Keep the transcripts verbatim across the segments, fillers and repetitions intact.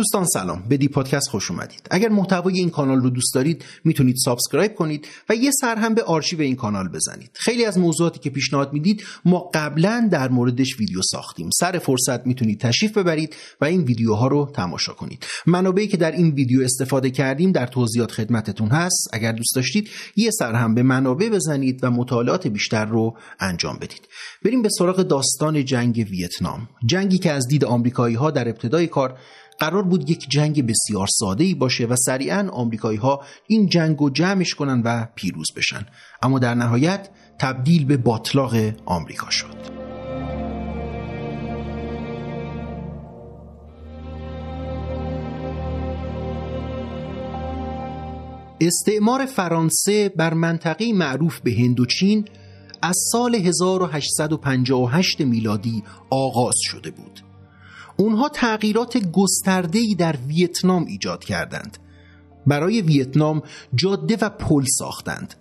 دوستان سلام، به دی پادکست خوش اومدید. اگر محتوای این کانال رو دوست دارید میتونید سابسکرایب کنید و یه سر هم به آرشیو این کانال بزنید. خیلی از موضوعاتی که پیشنهاد میدید ما قبلا در موردش ویدیو ساختیم. سر فرصت میتونید تشریف ببرید و این ویدیوها رو تماشا کنید. منابعی که در این ویدیو استفاده کردیم در توضیحات خدمتتون هست. اگر دوست داشتید یه سر هم به منابع بزنید و مطالعات بیشتر رو انجام بدید. بریم به سراغ داستان جنگ ویتنام. جنگی که از دید آمریکایی‌ها در ابتدای کار قرار بود یک جنگ بسیار ساده‌ای باشه و سریعاً آمریکایی‌ها این جنگ رو جمعش کنن و پیروز بشن، اما در نهایت تبدیل به باتلاق آمریکا شد. استعمار فرانسه بر منطقه معروف به هندوچین از سال هزار و هشتصد و پنجاه و هشت میلادی آغاز شده بود. اونها تغییرات گسترده‌ای در ویتنام ایجاد کردند. برای ویتنام جاده و پل ساختند.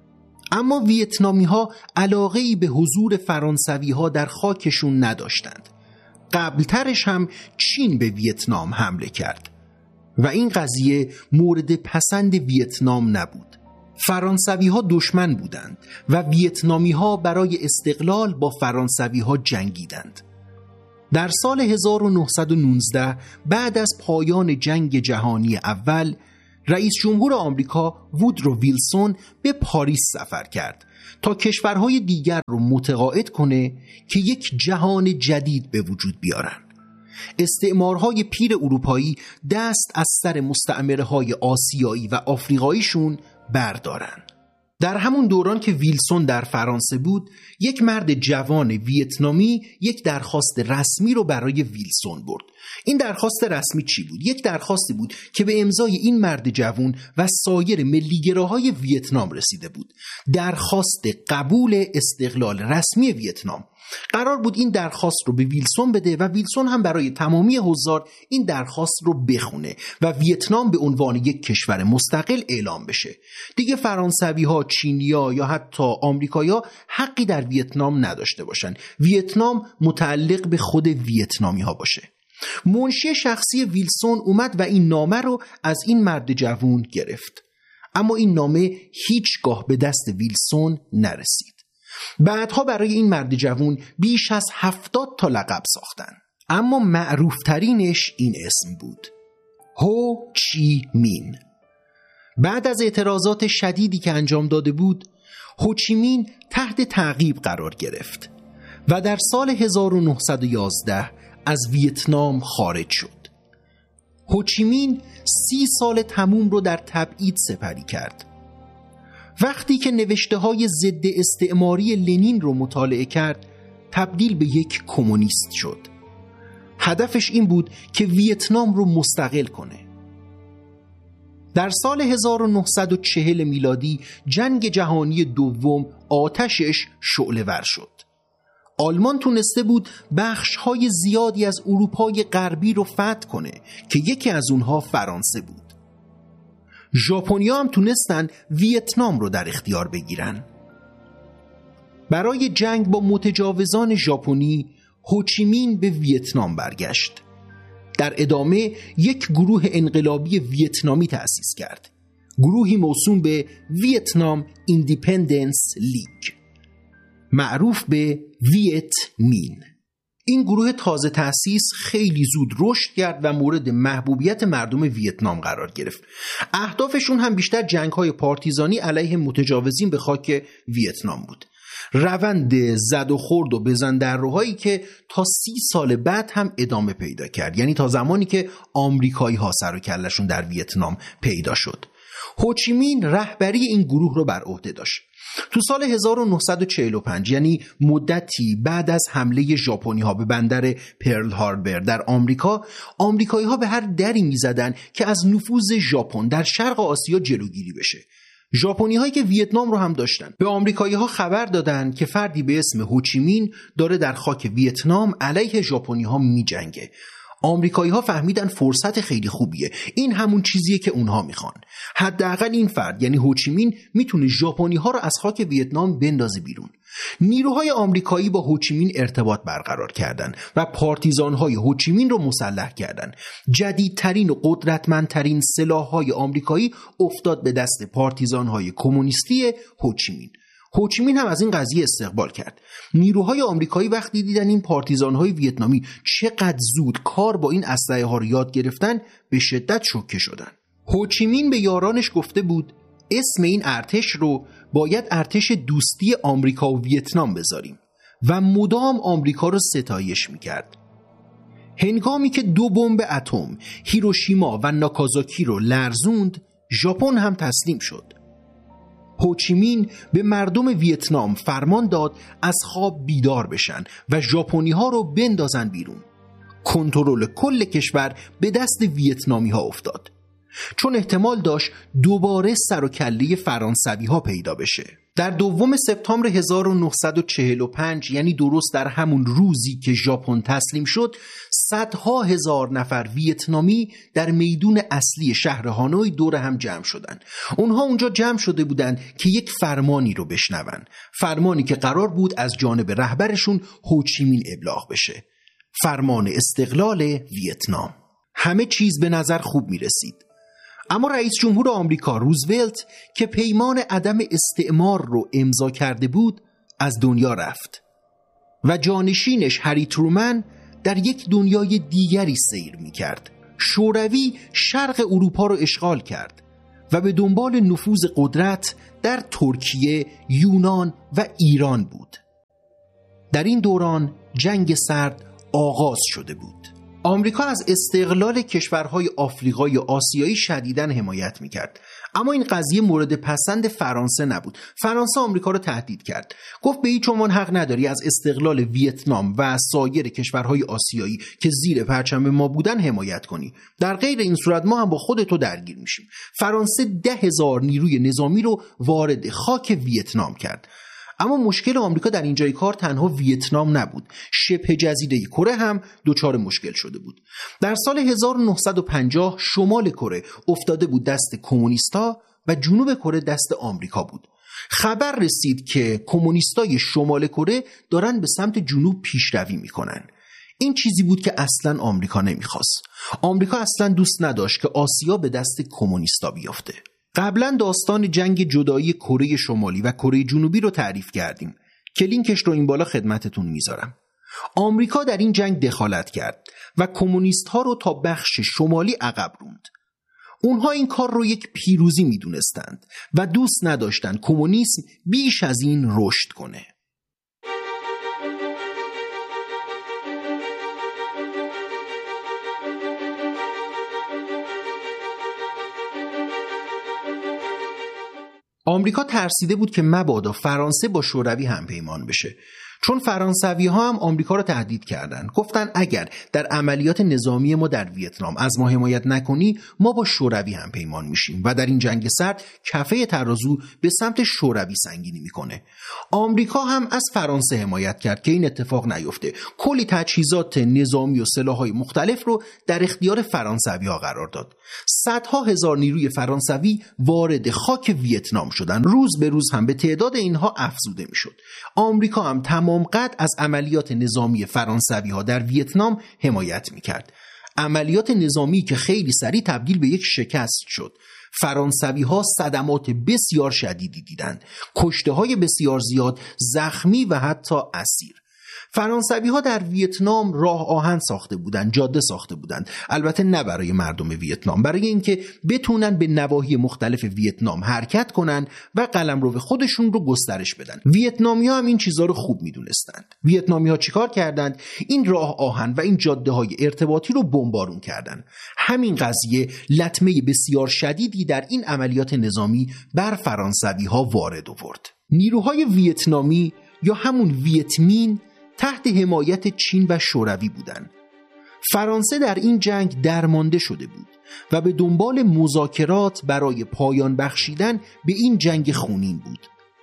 اما ویتنامی‌ها علاقه‌ای به حضور فرانسوی‌ها در خاکشون نداشتند. قبلترش هم چین به ویتنام حمله کرد و این قضیه مورد پسند ویتنام نبود. فرانسوی‌ها دشمن بودند و ویتنامی‌ها برای استقلال با فرانسوی‌ها جنگیدند. در سال هزار و نهصد و نوزده بعد از پایان جنگ جهانی اول، رئیس جمهور آمریکا وودرو ویلسون به پاریس سفر کرد تا کشورهای دیگر رو متقاعد کنه که یک جهان جدید به وجود بیارن. استعمارهای پیر اروپایی دست از سر مستعمره‌های آسیایی و آفریقاییشون بردارن. در همون دوران که ویلسون در فرانسه بود، یک مرد جوان ویتنامی یک درخواست رسمی رو برای ویلسون برد. این درخواست رسمی چی بود؟ یک درخواستی بود که به امضای این مرد جوان و سایر ملیگراهای ویتنام رسیده بود. درخواست قبول استقلال رسمی ویتنام. قرار بود این درخواست رو به ویلسون بده و ویلسون هم برای تمامی حضار این درخواست رو بخونه و ویتنام به عنوان یک کشور مستقل اعلام بشه. دیگه فرانسوی‌ها، چینی‌ها یا حتی آمریکایی‌ها حقی در ویتنام نداشته باشن. ویتنام متعلق به خود ویتنامی‌ها باشه. منشی شخصی ویلسون اومد و این نامه رو از این مرد جوان گرفت. اما این نامه هیچگاه به دست ویلسون نرسید. بعدها برای این مرد جوان بیش از هفتاد تا لقب ساختن، اما معروف ترینش این اسم بود: هو چی مین. بعد از اعتراضات شدیدی که انجام داده بود، هو چی مین تحت تعقیب قرار گرفت و در سال هزار و نهصد و یازده از ویتنام خارج شد. هو چی مین سی سال تموم رو در تبعید سپری کرد. وقتی که نوشته های ضد استعماری لنین رو مطالعه کرد، تبدیل به یک کمونیست شد. هدفش این بود که ویتنام رو مستقل کنه. در سال هزار و نهصد و چهل میلادی جنگ جهانی دوم آتشش شعله‌ور شد. آلمان تونسته بود بخش‌های زیادی از اروپای غربی رو فتح کنه که یکی از اونها فرانسه بود. ژاپنی‌ها هم تونستن ویتنام رو در اختیار بگیرن. برای جنگ با متجاوزان ژاپنی، هو چی مین به ویتنام برگشت. در ادامه یک گروه انقلابی ویتنامی تأسیس کرد. گروهی موسوم به ویتنام ایندیپندنس لیگ، معروف به ویت مین. این گروه تازه تأسیس خیلی زود رشد کرد و مورد محبوبیت مردم ویتنام قرار گرفت. اهدافشون هم بیشتر جنگ‌های پارتیزانی علیه متجاوزین به خاک ویتنام بود. روند زد و خورد و بزن در روهایی که تا سی سال بعد هم ادامه پیدا کرد، یعنی تا زمانی که آمریکایی‌ها سر و کله‌شون در ویتنام پیدا شد. هو چی مین رهبری این گروه رو بر عهده داشت. تو سال هزار و نهصد و چهل و پنج، یعنی مدتی بعد از حمله ژاپنی‌ها به بندر پرل هاربر در آمریکا، آمریکایی‌ها به هر دری می‌زدن که از نفوذ ژاپن در شرق آسیا جلوگیری بشه. ژاپنی‌هایی که ویتنام رو هم داشتن به آمریکایی‌ها خبر دادن که فردی به اسم هو چی مین داره در خاک ویتنام علیه ژاپنی‌ها می‌جنگه. آمریکایی ها فهمیدن فرصت خیلی خوبیه، این همون چیزیه که اونها میخوان. حداقل این فرد یعنی هوچیمین میتونه ژاپنی ها رو از خاک ویتنام بندازه بیرون. نیروهای آمریکایی با هوچیمین ارتباط برقرار کردن و پارتیزان های هوچیمین رو مسلح کردن. جدیدترین و قدرتمندترین سلاح‌های آمریکایی افتاد به دست پارتیزان های کمونیستی هوچیمین. هوچیمین هم از این قضیه استقبال کرد. نیروهای آمریکایی وقتی دیدن این پارتیزان‌های ویتنامی چقدر زود کار با این اسلحه ها رو یاد گرفتن، به شدت شوکه شدن. هوچیمین به یارانش گفته بود اسم این ارتش رو باید ارتش دوستی آمریکا و ویتنام بذاریم و مدام آمریکا رو ستایش میکرد. هنگامی که دو بمب اتم هیروشیما و ناکازاکی رو لرزوند، ژاپن هم تسلیم شد. هوچیمین به مردم ویتنام فرمان داد از خواب بیدار بشن و ژاپنی ها رو بندازن بیرون. کنترل کل کشور به دست ویتنامی ها افتاد، چون احتمال داشت دوباره سر و کله فرانسوی ها پیدا بشه. در دوم سپتامبر هزار و نهصد و چهل و پنج، یعنی درست در همون روزی که ژاپن تسلیم شد، صدها هزار نفر ویتنامی در میدون اصلی شهر هانوی دور هم جمع شدند. اونها اونجا جمع شده بودند که یک فرمانی رو بشنون، فرمانی که قرار بود از جانب رهبرشون هوچیمین ابلاغ بشه، فرمان استقلال ویتنام. همه چیز به نظر خوب می رسید، اما رئیس جمهور آمریکا روزولت که پیمان عدم استعمار رو امضا کرده بود از دنیا رفت و جانشینش هری ترومن در یک دنیای دیگری سیر می کرد. شوروی شرق اروپا رو اشغال کرد و به دنبال نفوذ قدرت در ترکیه، یونان و ایران بود. در این دوران جنگ سرد آغاز شده بود. آمریکا از استقلال کشورهای آفریقایی و آسیایی شدیداً حمایت میکرد، اما این قضیه مورد پسند فرانسه نبود. فرانسه آمریکا را تهدید کرد، گفت به هیچ عنوان حق نداری از استقلال ویتنام و سایر کشورهای آسیایی که زیر پرچم ما بودن حمایت کنی، در غیر این صورت ما هم با خودتو درگیر میشیم. فرانسه ده هزار نیروی نظامی رو وارد خاک ویتنام کرد. اما مشکل آمریکا در اینجای کار تنها ویتنام نبود، شبه جزیره کره هم دچار مشکل شده بود. در سال هزار و نهصد و پنجاه شمال کره افتاده بود دست کمونیستا و جنوب کره دست آمریکا بود. خبر رسید که کمونیستای شمال کره دارن به سمت جنوب پیشروی میکنن. این چیزی بود که اصلا آمریکا نمیخواست. آمریکا اصلا دوست نداشت که آسیا به دست کمونیستا بیفته. قبلا داستان جنگ جدایی کره شمالی و کره جنوبی رو تعریف کردیم که لینکش رو این بالا خدمتتون میذارم. آمریکا در این جنگ دخالت کرد و کمونیست ها رو تا بخش شمالی عقب روند. اونها این کار رو یک پیروزی میدونستند و دوست نداشتند کمونیسم بیش از این رشد کنه. آمریکا ترسیده بود که مبادا فرانسه با شوروی همپیمان بشه، چون فرانسوی ها هم آمریکا را تهدید کردند. گفتن اگر در عملیات نظامی ما در ویتنام از ما حمایت نکنی ما با شوروی همپیمان میشیم و در این جنگ سرد کفه ترازو به سمت شوروی سنگینی میکنه. آمریکا هم از فرانسه حمایت کرد که این اتفاق نیفته. کلی تجهیزات نظامی و سلاح‌های مختلف رو در اختیار فرانسوی ها قرار داد. صدها هزار نیروی فرانسوی وارد خاک ویتنام شدند. روز به روز هم به تعداد اینها افزوده میشد. آمریکا هم تمام قد از عملیات نظامی فرانسوی ها در ویتنام حمایت میکرد. عملیات نظامی که خیلی سریع تبدیل به یک شکست شد. فرانسوی ها صدمات بسیار شدیدی دیدند، کشته های بسیار زیاد، زخمی و حتی اسیر. فرانسوی ها در ویتنام راه آهن ساخته بودند، جاده ساخته بودند، البته نه برای مردم ویتنام، برای اینکه بتونن به نواحی مختلف ویتنام حرکت کنن و قلمرو خودشون رو گسترش بدن. ویتنامی ها هم این چیزا رو خوب میدونستند. ویتنامی ها چیکار کردند؟ این راه آهن و این جاده های ارتباطی رو بمبارون کردند. همین قضیه لطمه بسیار شدیدی در این عملیات نظامی بر فرانسوی ها وارد آورد. نیروهای ویتنامی یا همون ویتمین تحت حمایت چین و شوروی بودند. فرانسه در این جنگ درمانده شده بود و به دنبال مذاکرات برای پایان بخشیدن به این جنگ خونین بود.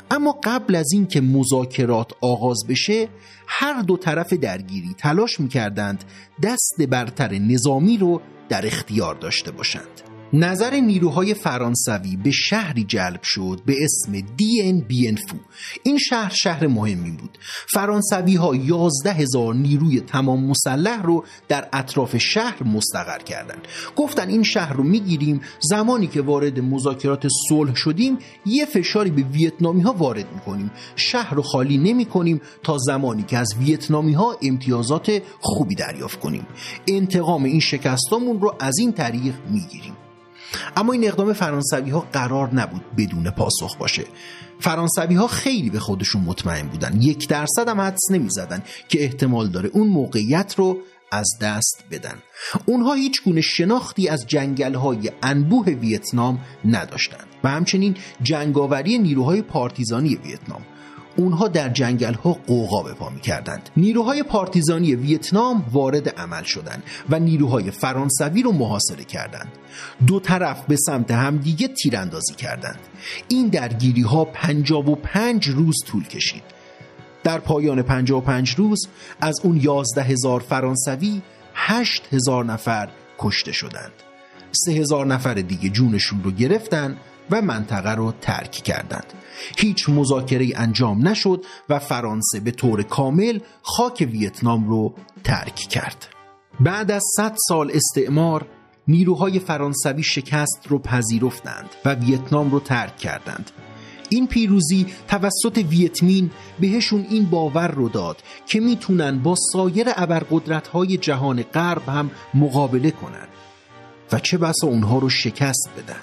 اما قبل از این که مذاکرات آغاز بشه هر دو طرف درگیری تلاش می‌کردند دست برتر نظامی رو در اختیار داشته باشند. نظر نیروهای فرانسوی به شهری جلب شد به اسم دین بینفو. این شهر شهر مهمی بود. فرانسوی ها یازده هزار نیروی تمام مسلح رو در اطراف شهر مستقر کردند. گفتن این شهر رو میگیریم، زمانی که وارد مذاکرات صلح شدیم یه فشاری به ویتنامی ها وارد میکنیم، شهر رو خالی نمی کنیم تا زمانی که از ویتنامی ها امتیازات خوبی دریافت کنیم. انتقام این شکستامون رو از این طریق میگیریم. اما این اقدام فرانسوی ها قرار نبود بدون پاسخ باشه. فرانسوی ها خیلی به خودشون مطمئن بودن، یک درصد هم حدس نمی زدن که احتمال داره اون موقعیت رو از دست بدن. اونها هیچ گونه شناختی از جنگل های انبوه ویتنام نداشتند و همچنین جنگاوری نیروهای پارتیزانی ویتنام. اونها در جنگل ها قوقا به پا می کردند. نیروهای پارتیزانی ویتنام وارد عمل شدند و نیروهای فرانسوی رو محاصره کردند. دو طرف به سمت همدیگه تیراندازی کردند. این درگیری ها پنجاه و پنج روز طول کشید. در پایان پنجاه و پنج روز از اون یازده هزار فرانسوی هشت هزار نفر کشته شدند. سه هزار نفر دیگه جونشون رو گرفتن و منطقه رو ترک کردند. هیچ مذاکره انجام نشد و فرانسه به طور کامل خاک ویتنام رو ترک کرد. بعد از صد سال استعمار نیروهای فرانسوی شکست رو پذیرفتند و ویتنام رو ترک کردند. این پیروزی توسط ویتمین بهشون این باور رو داد که میتونن با سایر ابرقدرت‌های جهان غرب هم مقابله کنن و چه بسا اونها رو شکست بدن.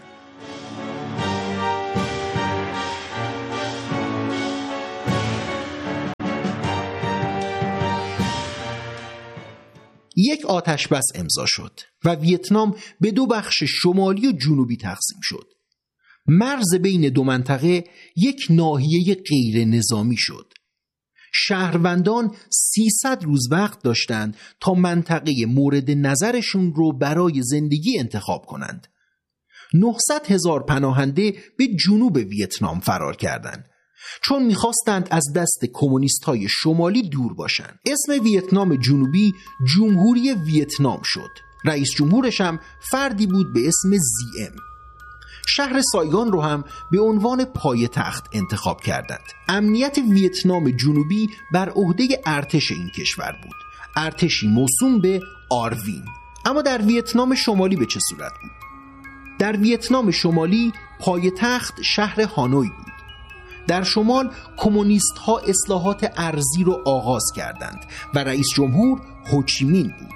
یک آتش بس امضا شد و ویتنام به دو بخش شمالی و جنوبی تقسیم شد. مرز بین دو منطقه یک ناحیه غیر نظامی شد. شهروندان سیصد روز وقت داشتند تا منطقه مورد نظرشون رو برای زندگی انتخاب کنند. نهصد هزار پناهنده به جنوب ویتنام فرار کردند چون میخواستند از دست کمونیست‌های شمالی دور باشند. اسم ویتنام جنوبی جمهوری ویتنام شد. رئیس جمهورش هم فردی بود به اسم زیم. شهر سایگان رو هم به عنوان پایتخت انتخاب کردند. امنیت ویتنام جنوبی بر عهده ارتش این کشور بود. ارتشی موسوم به آروین. اما در ویتنام شمالی به چه صورت بود؟ در ویتنام شمالی پایتخت شهر هانوی بود. در شمال کمونیست ها اصلاحات ارضی رو آغاز کردند و رئیس جمهور هوچیمین بود.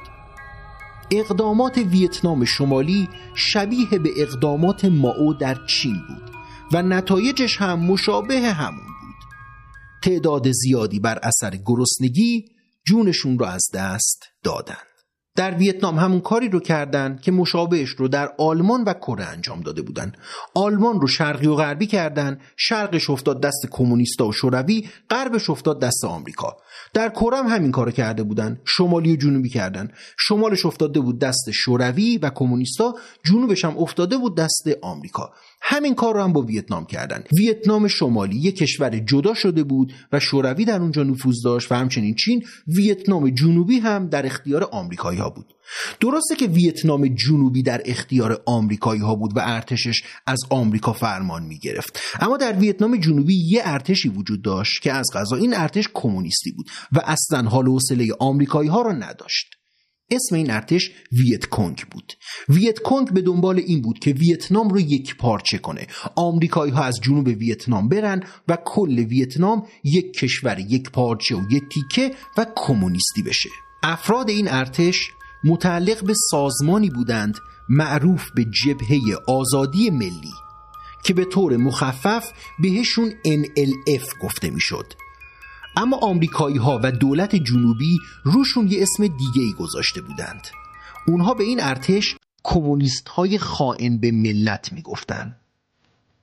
اقدامات ویتنام شمالی شبیه به اقدامات مائو در چین بود و نتایجش هم مشابه همون بود. تعداد زیادی بر اثر گرسنگی جونشون رو از دست دادند. در ویتنام همون کاری رو کردن که مشابهش رو در آلمان و کره انجام داده بودن. آلمان رو شرقی و غربی کردن، شرقش افتاد دست کمونیستا و شوروی، غربش افتاد دست آمریکا. در کره هم همین کارو کرده بودن، شمالی و جنوبی کردن. شمالش افتاده بود دست شوروی و کمونیستا، جنوبش هم افتاده بود دست آمریکا. همین کار رو هم با ویتنام کردن. ویتنام شمالی یک کشور جدا شده بود و شوروی در اونجا نفوذ داشت و همچنین چین. ویتنام جنوبی هم در اختیار آمریکایی ها بود. درسته که ویتنام جنوبی در اختیار آمریکایی ها بود و ارتشش از آمریکا فرمان می گرفت، اما در ویتنام جنوبی یه ارتشی وجود داشت که از قضا این ارتش کمونیستی بود و اصلا حال و حوصله آمریکایی ها را نداشت. اسم این ارتش ویت کنگ بود. ویت کنگ به دنبال این بود که ویتنام رو یک پارچه کنه. آمریکایی ها از جنوب ویتنام برن و کل ویتنام یک کشور یک پارچه و یک تیکه و کمونیستی بشه. افراد این ارتش متعلق به سازمانی بودند معروف به جبهه آزادی ملی که به طور مخفف بهشون ان ال اف گفته میشد. اما آمریکایی ها و دولت جنوبی روشون یه اسم دیگه‌ای گذاشته بودند. اونها به این ارتش کمونیست های خائن به ملت میگفتن.